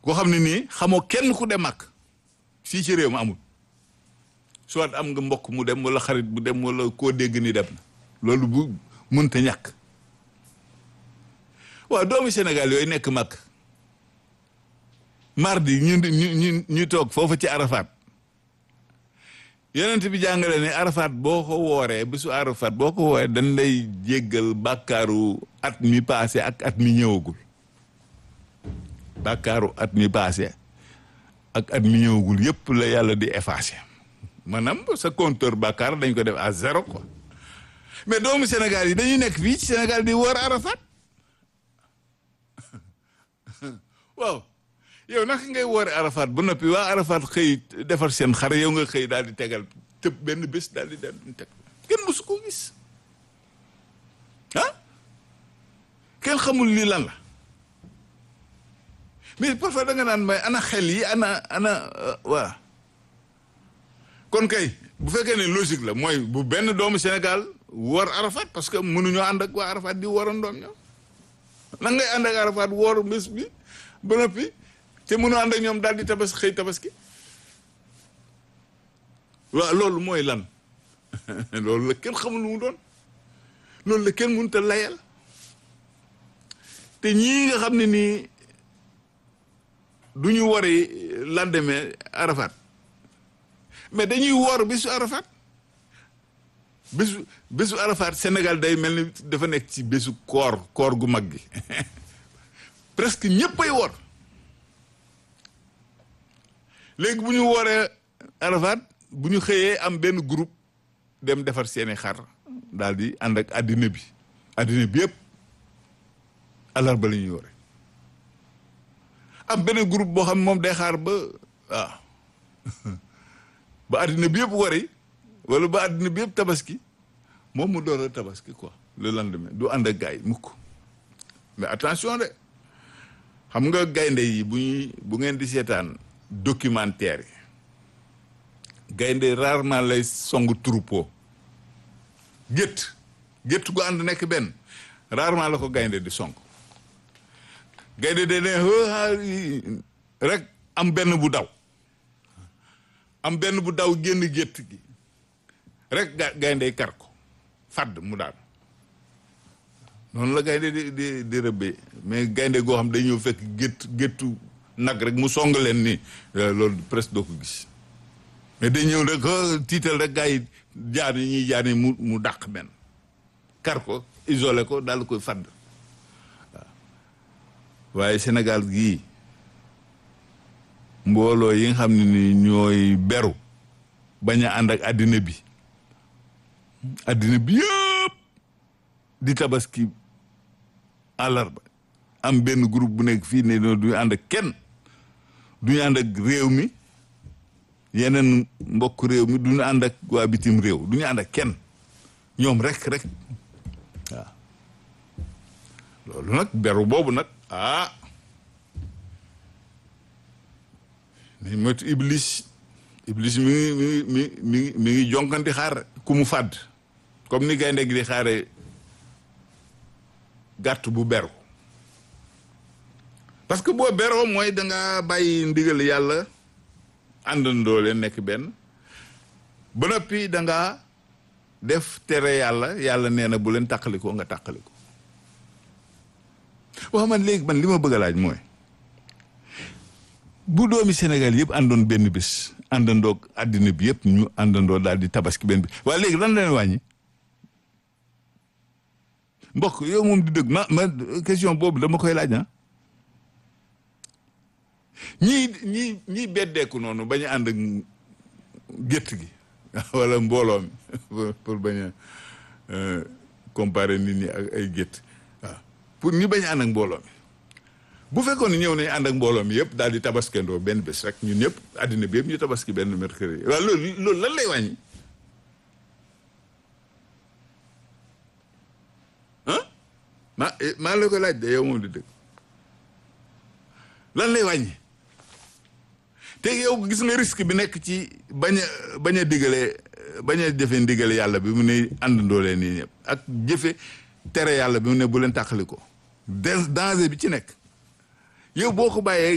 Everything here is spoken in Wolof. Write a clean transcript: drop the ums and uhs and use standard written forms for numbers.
koo xam ne nii xamoo kenn ku dem Makka fii ci réew mi amul soit am nga mbokk mu dem wala xarit bu dem wala koo dégg ni dem na loolu bu mënta ñàkk waaw doomu Sénégal yooyu nekk Makka mardi ñu toog foofu ci Arafat yonent bi jàngale ne Arafat boo ko wooree bisu Arafat boo ko wooree dañ lay jéggal bàkkaaru at mi passé ak at mi ñëwagul bàkkaaru at mi passé ak at mi ñëwagul yépp la yàlla di effacé maanaam sa compteur bàkkaar dañ ko def à zéro quoi mais doomu Sénégal yi dañuy nekk fii ci Sénégal di woor Arafat waaw yow naka ngay woore Arafat ba noppi waa Arafat xëy defar seen xar yow nga xëy daal di tegal tëb benn bés daal di teg kenn mësu ko gis ah kenn xamul lii lan la mais parfois da nga naan may ana xel yi ana waa kon kay bu fekkee ne logique la mooy bu benn doomu Sénégal woor Arafat parce que mënuñoo ànd ak waa Arafat di woorandoom ñoom nan ngay ànd ak Arafat woor bés bi ba noppi te mënoo ànd ak ñoom daal di xëy tabaski waaw loolu mooy lan loolu la kenn xamul lu mu doon loolu la kenn mënut a layal te ñii nga xam ne nii du ñu wari lendemain Arafat mais dañuy woor bésu Arafat bésu Arafat Sénégal day mel ni dafa nekk ci bésu koor gu mag gi presque ñëpp ay woor léegi bu ñu wooree Arafat bu ñu xëyee am benn groupe dem defar seeni xar daal di ànd ak addina bi yëpp àllarba la ñuy woore am benn groupe boo xam moom day xaar ba waaw ba addina bi yëpp wari wala ba addina bi yëpp tabaski moom mu door a tabaski quoi le lendemain du ànd ak gars yi mukk mais attention de xam nga gaynde yi bu ngeen di seetaan documentaire yi gaynde rarement lay song troupeau gétt gu ànd nekk benn rarement la ko gaynde di song gaynde de ne rek am benn bu daw génn gétt gi rek gaynde kar ko fàdd mu daal noonu la gaynde di rëbbee mais gaynde goo xam day ñëw fekk géttu nag rek mu song leen ni loolu presque doo ko gis mais day ñëw rek tiital rek gars yi jaar yi ñuy jaar ni mu dàq benn kar ko isolé ko daal koy fàdd waaw waaye Sénégal gii mbooloo yi nga xam ne ni ñooy beru bañ a ànd ak addina bi yëpp di tabaski àllarba am benn groupe bu nekk fii ne duñu ànd ak kenn duñu ànd ak réew mi yeneen mbokk réew mi duñu ànd ak waa bitim réew duñu ànd ak kenn ñoom rek waaw loolu nag beru boobu nag nañ moytu iblis mi ngi jonkanti xaar ku mu fàdd comme ni gaynde gi di xaare gàtt bu beru parce que boo beroo mooy da nga bàyyi ndigal yàlla àndandoo leen nekk benn ba noppi da nga def tere yàlla nee na bu leen tàqalikoo nga tàqaliko waaw man léegi li ma bëgg a laaj mooy bu doomi Sénégal yëpp àndoon benn bés àndandoo àddina bi yëpp ñu àndandoo daal di tabaski benn bi waaye léegi lan leen wàññi mbokk yow moom di dëgg ma question boobu dama koy laaj ñii beddeeku noonu bañ a ànd ak gétt gi wala mbooloo mi pour bañ a comparer nit ñi ak ay gétt waaw pour ñi bañ a ànd ak mbooloo mi bu fekkoon ñëw nañ ànd ak mbooloo mi yëpp daal di tabaskendoo benn bés rek ñun ñëpp àddina bi yëpp ñu tabaski benn mercredi waaw loolu lan lay wàññi maa la ko laaj de yow moom di dëgg lan lay wàññi te yow gis nga risque bi nekk ci bañ a digale bañ a jëfe ndigale yàlla bi mu ne àndandoo leen nii ñëpp ak jëfe tere yàlla bi mu ne bu leen tàqali ko danger bi ci nekk yow boo ko bàyyee